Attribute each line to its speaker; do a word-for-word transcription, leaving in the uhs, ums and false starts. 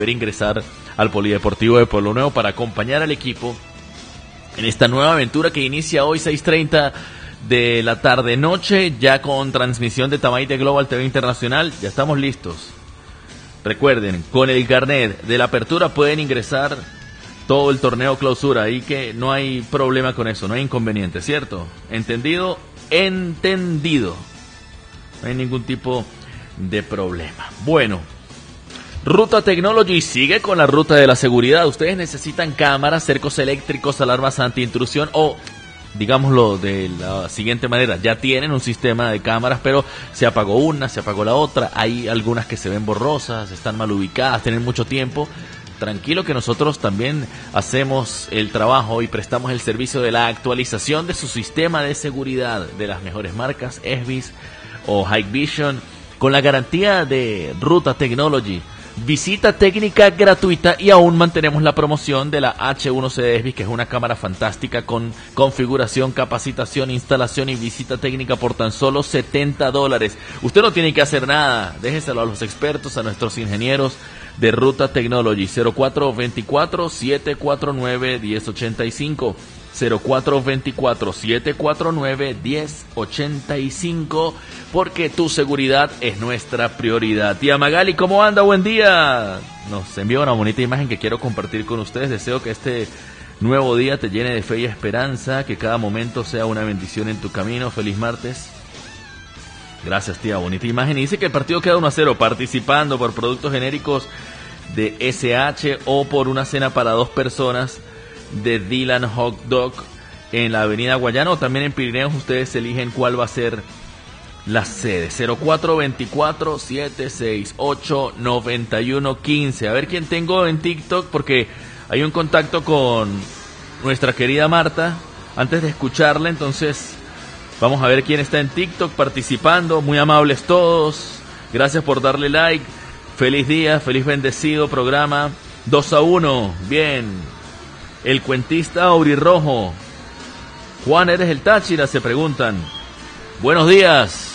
Speaker 1: ingresar al Polideportivo de Pueblo Nuevo para acompañar al equipo en esta nueva aventura que inicia hoy seis treinta de la tarde noche, ya con transmisión de Tamaite Global T V Internacional. Ya estamos listos. Recuerden, con el carnet de la apertura pueden ingresar todo el torneo clausura, y que no hay problema con eso, no hay inconveniente, ¿cierto? ¿Entendido? Entendido. No hay ningún tipo de problema. Bueno, Ruta Technology sigue con la ruta de la seguridad. Ustedes necesitan cámaras, cercos eléctricos, alarmas anti-intrusión o, digámoslo de la siguiente manera, ya tienen un sistema de cámaras, pero se apagó una, se apagó la otra. Hay algunas que se ven borrosas, están mal ubicadas, tienen mucho tiempo. Tranquilo que nosotros también hacemos el trabajo y prestamos el servicio de la actualización de su sistema de seguridad de las mejores marcas, Esbis o Hikvision, con la garantía de Ruta Technology. Visita técnica gratuita y aún mantenemos la promoción de la H uno C de Esbis, que es una cámara fantástica con configuración, capacitación, instalación y visita técnica por tan solo setenta dólares. Usted no tiene que hacer nada, déjeselo a los expertos, a nuestros ingenieros de Ruta Technology. Cero cuatro dos cuatro, siete cuatro nueve, uno cero ocho cinco, cero cuatro dos cuatro, siete cuatro nueve, uno cero ocho cinco, porque tu seguridad es nuestra prioridad. Tía Magali, ¿cómo anda? Buen día. Nos envía una bonita imagen que quiero compartir con ustedes. Deseo que este nuevo día te llene de fe y esperanza, que cada momento sea una bendición en tu camino. Feliz martes. Gracias, tía, bonita imagen. Y dice que el partido queda uno a cero, participando por productos genéricos de S H o por una cena para dos personas de Dylan Hot Dog en la avenida Guayana, o también en Pirineos. Ustedes eligen cuál va a ser la sede. Cero cuatro dos cuatro, siete seis ocho, nueve uno uno cinco. A ver quién tengo en TikTok, porque hay un contacto con nuestra querida Marta antes de escucharla. Entonces vamos a ver quién está en TikTok participando. Muy amables todos, gracias por darle like. Feliz día, feliz bendecido programa. Dos a uno, bien. El cuentista aurirrojo. Juan, ¿eres el Táchira?, se preguntan. Buenos días.